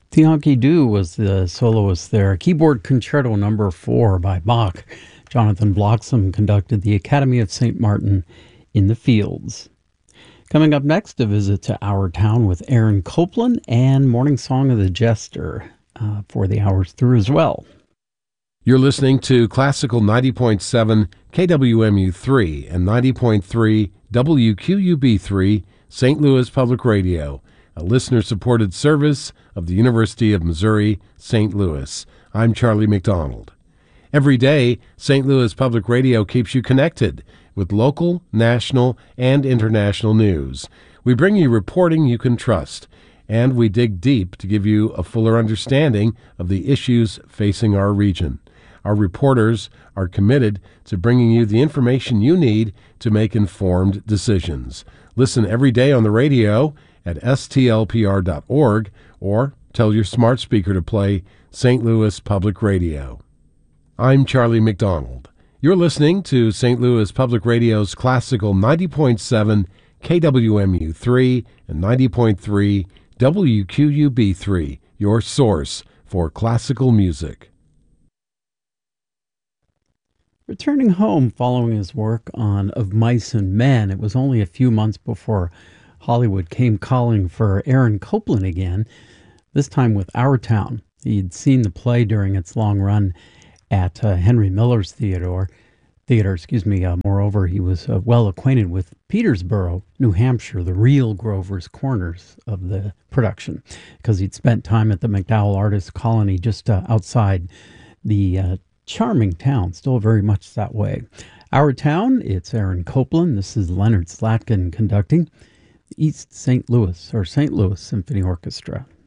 Tianki Du was the soloist there. Keyboard Concerto Number 4 by Bach. Jonathan Bloxham conducted the Academy of St. Martin in the Fields. Coming up next, a visit to Our Town with Aaron Copland and Morning Song of the Jester for the hours through as well. You're listening to Classical 90.7 KWMU3 and 90.3 WQUB3 St. Louis Public Radio, a listener-supported service of the University of Missouri, St. Louis. I'm Charlie McDonald. Every day, St. Louis Public Radio keeps you connected with local, national, and international news. We bring you reporting you can trust, and we dig deep to give you a fuller understanding of the issues facing our region. Our reporters are committed to bringing you the information you need to make informed decisions. Listen every day on the radio at stlpr.org or tell your smart speaker to play St. Louis Public Radio. I'm Charlie McDonald. You're listening to St. Louis Public Radio's Classical 90.7 KWMU3 and 90.3 WQUB3, your source for classical music. Returning home following his work on Of Mice and Men, it was only a few months before Hollywood came calling for Aaron Copland again, this time with Our Town. He'd seen the play during its long run at Henry Miller's theater. Moreover, he was well acquainted with Petersboro, New Hampshire, the real Grover's Corners of the production, because he'd spent time at the MacDowell Artists Colony just outside the charming town, still very much that way. Our Town, it's Aaron Copland. This is Leonard Slatkin conducting the East St. Louis Symphony Orchestra.